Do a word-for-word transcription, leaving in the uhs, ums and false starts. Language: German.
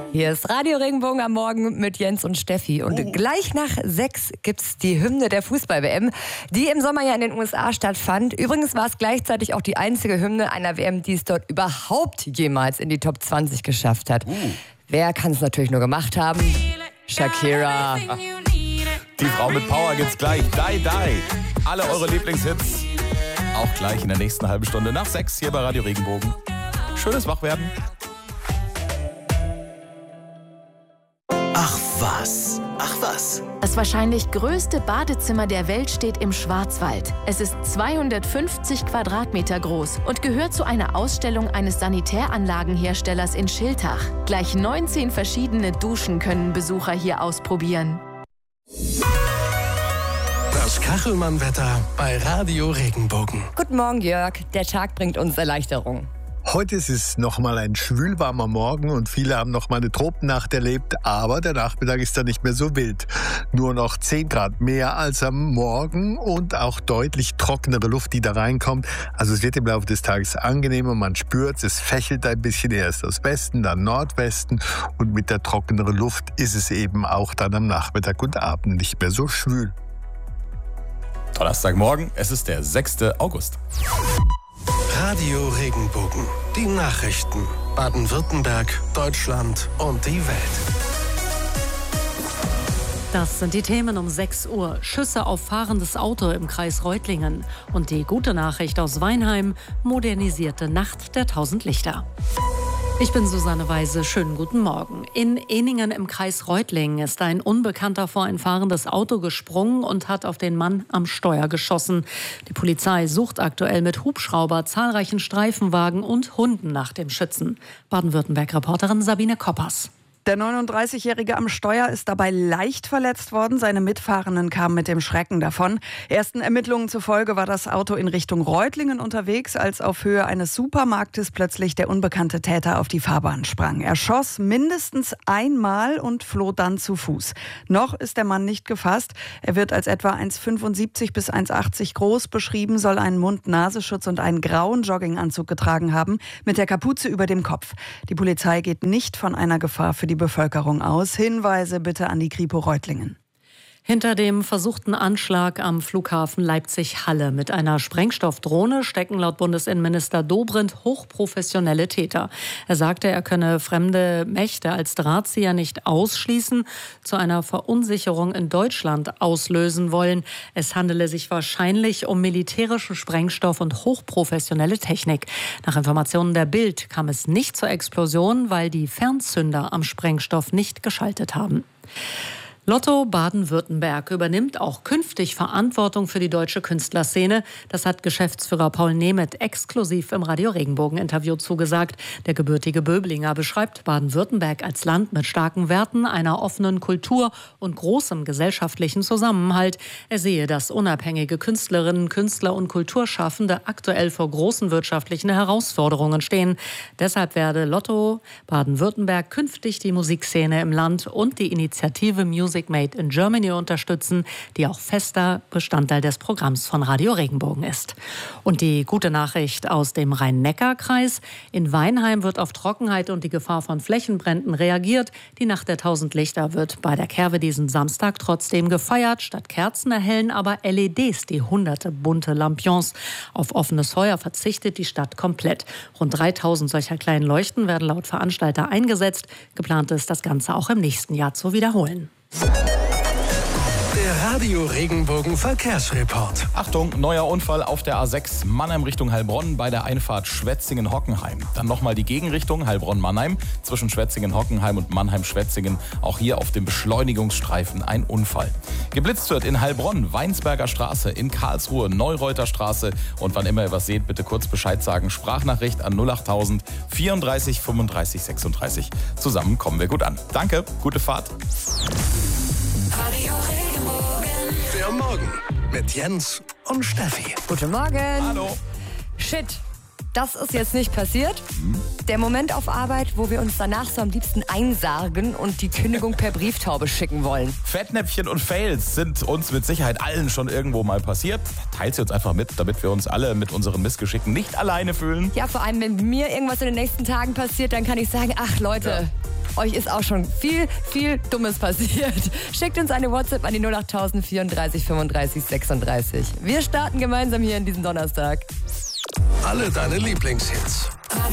Hier ist Radio Regenbogen am Morgen mit Jens und Steffi. Und oh. gleich nach sechs gibt's die Hymne der Fußball-W M, die im Sommer ja in den U S A stattfand. Übrigens war es gleichzeitig auch die einzige Hymne einer W M, die es dort überhaupt jemals in die Top zwanzig geschafft hat. Uh. Wer kann es natürlich nur gemacht haben? Shakira. Die Frau mit Power gibt's gleich. Die, die. Alle eure Lieblingshits. Auch gleich in der nächsten halben Stunde nach sechs hier bei Radio Regenbogen. Schönes Wachwerden. Ach was, ach was. Das wahrscheinlich größte Badezimmer der Welt steht im Schwarzwald. Es ist zweihundertfünfzig Quadratmeter groß und gehört zu einer Ausstellung eines Sanitäranlagenherstellers in Schiltach. Gleich neunzehn verschiedene Duschen können Besucher hier ausprobieren. Das Kachelmann-Wetter bei Radio Regenbogen. Guten Morgen, Jörg. Der Tag bringt uns Erleichterung. Heute ist es nochmal ein schwülwarmer Morgen und viele haben noch mal eine Tropennacht erlebt, aber der Nachmittag ist dann nicht mehr so wild. Nur noch zehn Grad mehr als am Morgen und auch deutlich trockenere Luft, die da reinkommt. Also es wird im Laufe des Tages angenehmer, man spürt, es fächelt ein bisschen erst aus Westen, dann Nordwesten und mit der trockeneren Luft ist es eben auch dann am Nachmittag und Abend nicht mehr so schwül. Donnerstagmorgen, es ist der sechster August. Radio Regenbogen. Die Nachrichten. Baden-Württemberg, Deutschland und die Welt. Das sind die Themen um sechs Uhr. Schüsse auf fahrendes Auto im Kreis Reutlingen. Und die gute Nachricht aus Weinheim. Modernisierte Nacht der tausend Lichter. Ich bin Susanne Weise. Schönen guten Morgen. In Ehningen im Kreis Reutlingen ist ein Unbekannter vor ein fahrendes Auto gesprungen und hat auf den Mann am Steuer geschossen. Die Polizei sucht aktuell mit Hubschrauber, zahlreichen Streifenwagen und Hunden nach dem Schützen. Baden-Württemberg-Reporterin Sabine Koppers. Der neununddreißigjährige am Steuer ist dabei leicht verletzt worden. Seine Mitfahrenden kamen mit dem Schrecken davon. Ersten Ermittlungen zufolge war das Auto in Richtung Reutlingen unterwegs, als auf Höhe eines Supermarktes plötzlich der unbekannte Täter auf die Fahrbahn sprang. Er schoss mindestens einmal und floh dann zu Fuß. Noch ist der Mann nicht gefasst. Er wird als etwa eins Komma fünfundsiebzig bis eins Komma achtzig groß beschrieben, soll einen Mund-Nasenschutz und einen grauen Jogginganzug getragen haben, mit der Kapuze über dem Kopf. Die Polizei geht nicht von einer Gefahr für die Bevölkerung aus. Hinweise bitte an die Kripo Reutlingen. Hinter dem versuchten Anschlag am Flughafen Leipzig-Halle mit einer Sprengstoffdrohne stecken laut Bundesinnenminister Dobrindt hochprofessionelle Täter. Er sagte, er könne fremde Mächte als Drahtzieher nicht ausschließen, zu einer Verunsicherung in Deutschland auslösen wollen. Es handele sich wahrscheinlich um militärischen Sprengstoff und hochprofessionelle Technik. Nach Informationen der Bild kam es nicht zur Explosion, weil die Fernzünder am Sprengstoff nicht geschaltet haben. Lotto Baden-Württemberg übernimmt auch künftig Verantwortung für die deutsche Künstlerszene. Das hat Geschäftsführer Paul Nemeth exklusiv im Radio Regenbogen-Interview zugesagt. Der gebürtige Böblinger beschreibt Baden-Württemberg als Land mit starken Werten, einer offenen Kultur und großem gesellschaftlichen Zusammenhalt. Er sehe, dass unabhängige Künstlerinnen, Künstler und Kulturschaffende aktuell vor großen wirtschaftlichen Herausforderungen stehen. Deshalb werde Lotto Baden-Württemberg künftig die Musikszene im Land und die Initiative Music Made in Germany unterstützen, die auch fester Bestandteil des Programms von Radio Regenbogen ist. Und die gute Nachricht aus dem Rhein-Neckar-Kreis. In Weinheim wird auf Trockenheit und die Gefahr von Flächenbränden reagiert. Die Nacht der tausend Lichter wird bei der Kerwe diesen Samstag trotzdem gefeiert. Statt Kerzen erhellen aber L E Ds die hunderte bunte Lampions. Auf offenes Feuer verzichtet die Stadt komplett. Rund dreitausend solcher kleinen Leuchten werden laut Veranstalter eingesetzt. Geplant ist, das Ganze auch im nächsten Jahr zu wiederholen. Der Radio Regenbogen Verkehrsreport. Achtung, neuer Unfall auf der A sechs Mannheim Richtung Heilbronn bei der Einfahrt Schwetzingen-Hockenheim. Dann nochmal die Gegenrichtung Heilbronn-Mannheim zwischen Schwetzingen-Hockenheim und Mannheim-Schwetzingen. Auch hier auf dem Beschleunigungsstreifen ein Unfall. Geblitzt wird in Heilbronn, Weinsberger Straße, in Karlsruhe, Neureuter Straße. Und wann immer ihr was seht, bitte kurz Bescheid sagen. Sprachnachricht an null achttausend vierunddreißig fünfunddreißig sechsunddreißig. Zusammen kommen wir gut an. Danke, gute Fahrt. Radio Regenbogen. Der Morgen mit Jens und Steffi. Guten Morgen. Hallo. Shit, das ist jetzt nicht passiert. Der Moment auf Arbeit, wo wir uns danach so am liebsten einsargen und die Kündigung per Brieftaube schicken wollen. Fettnäpfchen und Fails sind uns mit Sicherheit allen schon irgendwo mal passiert. Teilt sie uns einfach mit, damit wir uns alle mit unseren Missgeschicken nicht alleine fühlen. Ja, vor allem, wenn mir irgendwas in den nächsten Tagen passiert, dann kann ich sagen, ach Leute... Ja. euch ist auch schon viel, viel Dummes passiert. Schickt uns eine WhatsApp an die null acht null null vierunddreißig fünfunddreißig sechsunddreißig. Wir starten gemeinsam hier in diesem Donnerstag. Alle deine Lieblingshits.